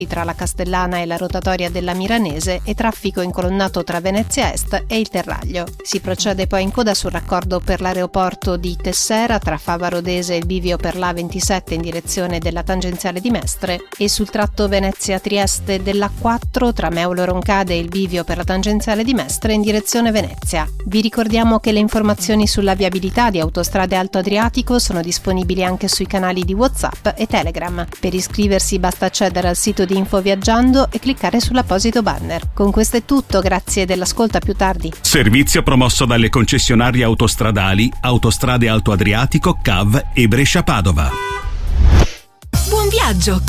tra la Castellana e la rotatoria della Milanese e traffico incolonnato tra Venezia Est e il Terraglio. Si procede poi in coda sul raccordo per l'aeroporto di Tessera tra Fava Rodese e il bivio per l'A27 in direzione della tangenziale di Mestre e sul tratto Venezia-Trieste dell'A4 tra Meulo Roncade e il bivio per la tangenziale di Mestre in direzione Venezia. Vi ricordiamo che le informazioni sulla viabilità di Autostrade Alto Adriatico sono disponibili anche sui canali di WhatsApp e Telegram. Per iscriversi basta accedere al sito di Info Viaggiando e cliccare sull'apposito banner. Con questo è tutto, grazie dell'ascolto, a più tardi. Servizio promosso dalle concessionarie autostradali Autostrade Alto Adriatico, CAV e Brescia Padova. Buon viaggio